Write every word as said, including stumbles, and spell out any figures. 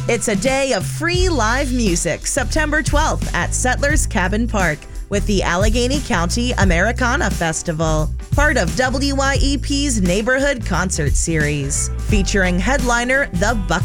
It's a day of free live music, September twelfth at Settlers Cabin Park with the Allegheny County Americana Festival, part of W Y E P's Neighborhood Concert Series, featuring headliner The Buck.